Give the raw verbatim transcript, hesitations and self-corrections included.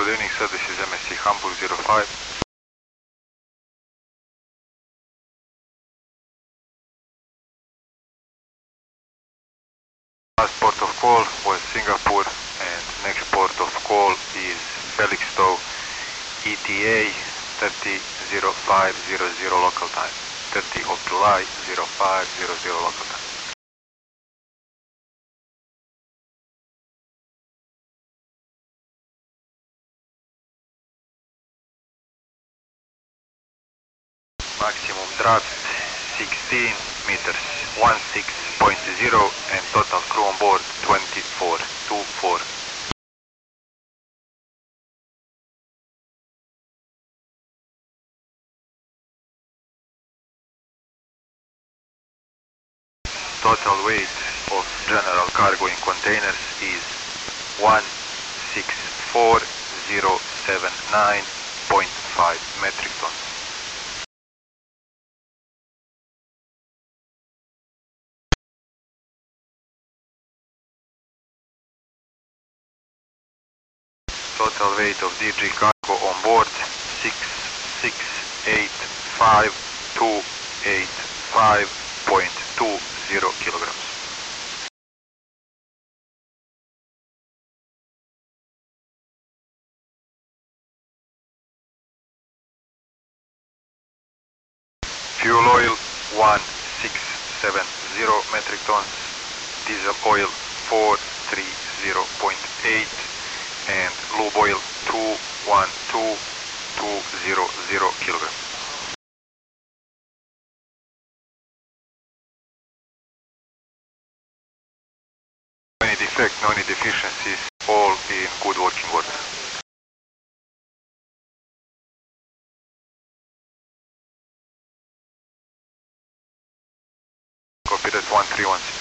Good evening, sir. This is M S C Hamburg zero five. Last port of call was Singapore, and next port of call is Felixstowe, E T A thirty oh five hundred local time, thirtieth of July oh five hundred local time. Maximum draft sixteen meters, sixteen point zero, and total crew on board twenty-four, twenty-four. Total weight of general cargo in containers is one six four zero seven nine point five metric tons. Total weight of D G cargo on board six six eight five two eight five point two zero kilograms. Fuel oil one six seven zero metric tons, diesel oil four three zero point eight, and lube oil two one two two zero zero kilograms. No any defect, no any deficiencies, all in good working order. Copy that one three one six.